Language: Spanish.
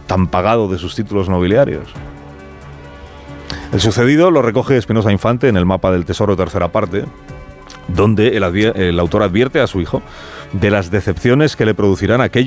tan pagado de sus títulos nobiliarios. El sucedido lo recoge Espinosa Infante en el Mapa del Tesoro, tercera parte, donde el autor advierte a su hijo de las decepciones que le producirán aquellos